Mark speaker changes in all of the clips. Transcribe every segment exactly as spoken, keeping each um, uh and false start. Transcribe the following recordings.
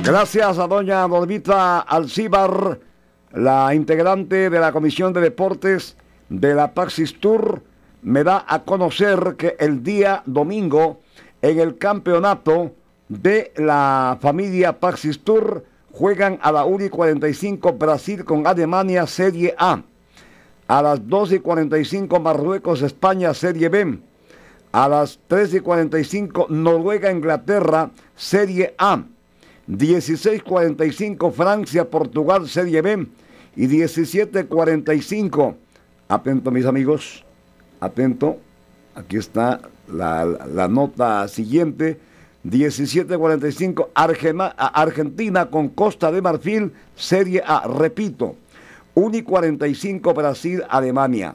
Speaker 1: Gracias a doña Normita Alcíbar, la integrante de la Comisión de Deportes de la Praxis Tour, me da a conocer que el día domingo en el campeonato de la familia Praxis Tour juegan a la una y cuarenta y cinco Brasil con Alemania Serie A, a las dos y cuarenta y cinco Marruecos España Serie B, a las tres y cuarenta y cinco Noruega Inglaterra Serie A, dieciséis cuarenta y cinco Francia Portugal Serie B y diecisiete cuarenta y cinco, atento mis amigos, atento, aquí está la, la nota siguiente, diecisiete cuarenta y cinco Argena, Argentina con Costa de Marfil Serie A, repito, una y cuarenta y cinco Brasil Alemania,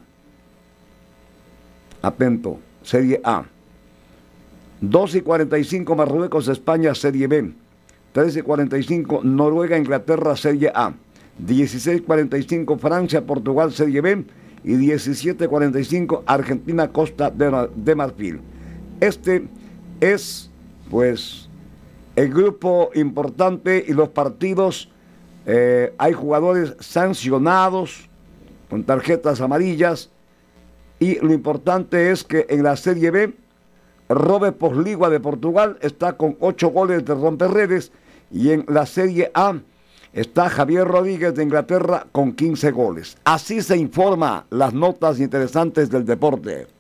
Speaker 1: atento, Serie A, dos y cuarenta y cinco Marruecos España Serie B, tres y cuarenta y cinco Noruega Inglaterra Serie A, dieciséis cuarenta y cinco Francia Portugal Serie B y diecisiete cuarenta y cinco Argentina Costa de, de Marfil. Este es pues el grupo importante y los partidos, eh, hay jugadores sancionados con tarjetas amarillas, y lo importante es que en la Serie B Robert Posligua de Portugal está con ocho goles de romperredes, y en la Serie A está Javier Rodríguez de Inglaterra con quince goles. Así se informa las notas interesantes del deporte.